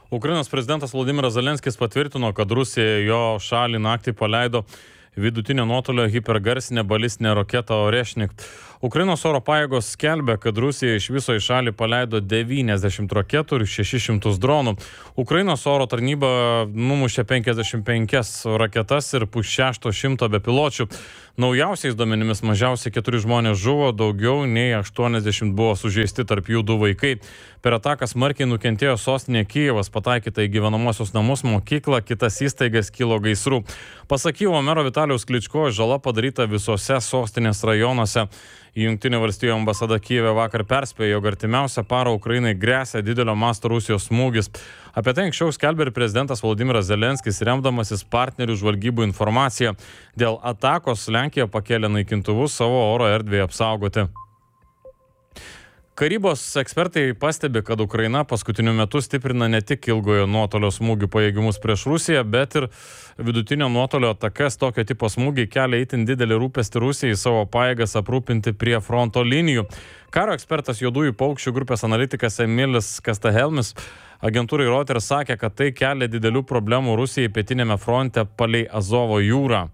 Ukrainos prezidentas Volodymyras Zelenskis patvirtino, kad Rusija jo šalį naktį paleido vidutinio nuotolio hipergarsinę balistinę raketą Orešnik. Ukrainos oro pajėgos skelbia, kad Rusija iš viso į šalį paleido 90 raketų ir 600 dronų. Ukrainos oro tarnyba numušė 55 raketas ir 600 bepiločių. Naujausiais duomenimis mažiausiai 4 žmonės žuvo, daugiau nei 80 buvo sužeisti, tarp jų 2 vaikai. Per ataką smarkiai nukentėjo sostinė Kijevas, pataikyta į gyvenamosius namus, mokyklą, kitas įstaigas, kilo gaisrų. Pasak Kijevo mero Vitalijaus Kličko, žala padaryta visose sostinės rajonuose. Jungtinių valstijų ambasada Kijeve vakar perspėjo, jog artimiausią parą Ukrainai gresia didelio masto Rusijos smūgis. Apie tai anksčiau skelbė ir prezidentas Volodymyras Zelenskis, remdamasis partnerių žvalgybų informaciją. Dėl atakos Lenkija pakėlė naikintuvus savo oro erdvėje apsaugoti. Karybos ekspertai pastebi, kad Ukraina paskutiniu metu stiprina ne tik ilgojo nuotolio smūgių pajėgumus prieš Rusiją, bet ir vidutinio nuotolio atakas. Tokio tipo smūgiai kelia itin didelį rūpestį Rusijai savo pajėgas aprūpinti prie fronto linijų. Karo ekspertas Juodųjų paukščių grupės analitikas Emilis Kastahelmis agentūrai Reuters sakė, kad tai kelia didelių problemų Rusijai pietinėme fronte palei Azovo jūrą.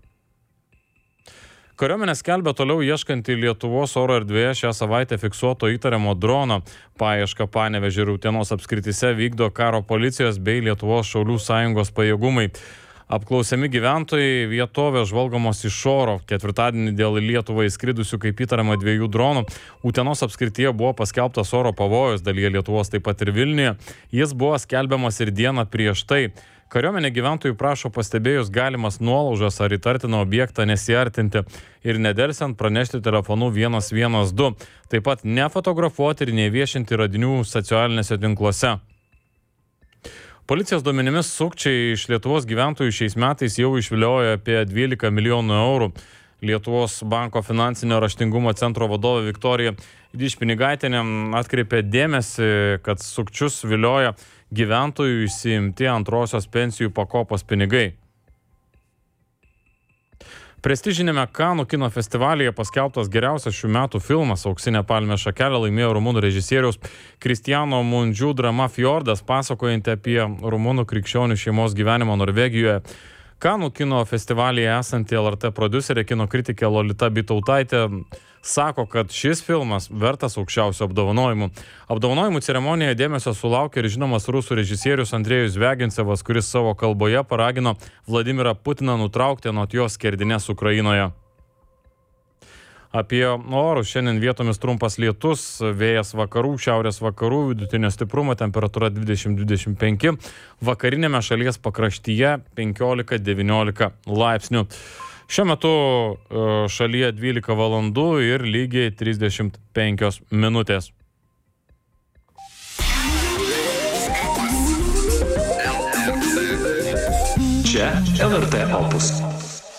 Kariuomenė skelbia toliau ieškantį Lietuvos oro erdvėje šią savaitę fiksuoto įtariamo drono. Paiešką Panevėžio ir Utenos apskrityse vykdo karo policijos bei Lietuvos šaulių sąjungos pajėgumai. Apklausiami gyventojai vietovė žvalgomos iš oro. Ketvirtadienį dėl Lietuvą įskridusių kaip įtariama 2 dronų Utenos apskrityje buvo paskelbtas oro pavojus, dalyje Lietuvos taip pat ir Vilniuje. Jis buvo skelbiamas ir dieną prieš tai. Kariuomenė gyventojų prašo pastebėjus galimas nuolaužas ar įtartiną objektą nesiartinti ir nedelsiant pranešti telefonu 112. Taip pat nefotografuoti ir neviešinti radinių socialinėse tinkluose. Policijos duomenimis sukčiai iš Lietuvos gyventojų šiais metais jau išviliojo apie 12 milijonų eurų. Lietuvos banko finansinio raštingumo centro vadovė Viktorija Dišpinigaitienė atkreipė dėmesį, kad sukčius vilioja gyventojų išsiimti antrosios pensijų pakopos pinigai. Prestižinėme Kanų kino festivalyje paskelbtas geriausias šių metų filmas Auksinė palmės šakelė laimėjo rumunų režisieriaus Kristiano Mundžių drama Fjordas, pasakojanti apie rumunų krikščionių šeimos gyvenimą Norvegijoje. Kanų kino festivalyje esanti LRT prodiuserė, kino kritikė Lolita Bytautaitė sako, kad šis filmas vertas aukščiausių apdovanojimų. Apdovanojimų ceremonijoje dėmesio sulaukė ir žinomas rusų režisierius Andrėjus Zviagincevas, kuris savo kalboje paragino Vladimirą Putiną nutraukti anot jo skerdines Ukrainoje. Apie orus šiandien vietomis trumpas lietus, vėjas vakarų, šiaurės vakarų, vidutinio stiprumo, temperatūra 20-25, vakarinėme šalies pakraštyje 15-19 laipsnių. Šiuo metu šalyje 12 valandų ir lygiai 35 minutės. Čia LRT Opus.